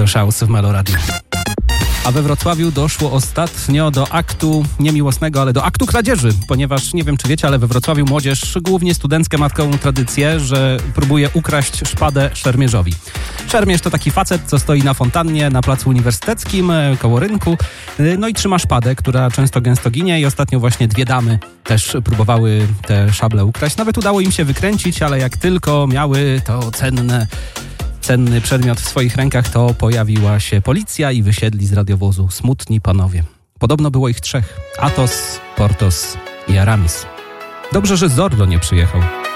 Schaus w Meloradiu. A we Wrocławiu doszło ostatnio do aktu niemiłosnego, ale do aktu kradzieży, ponieważ nie wiem, czy wiecie, ale we Wrocławiu młodzież, głównie studencka, ma taką tradycję, że próbuje ukraść szpadę szermierzowi. Szermierz to taki facet, co stoi na fontannie na placu uniwersyteckim, koło rynku, no i trzyma szpadę, która często gęsto ginie i ostatnio właśnie 2 damy też próbowały te szable ukraść. Nawet udało im się wykręcić, ale jak tylko miały to cenny przedmiot w swoich rękach, to pojawiła się policja i wysiedli z radiowozu smutni panowie. Podobno było ich 3. Atos, Portos i Aramis. Dobrze, że Zorro nie przyjechał.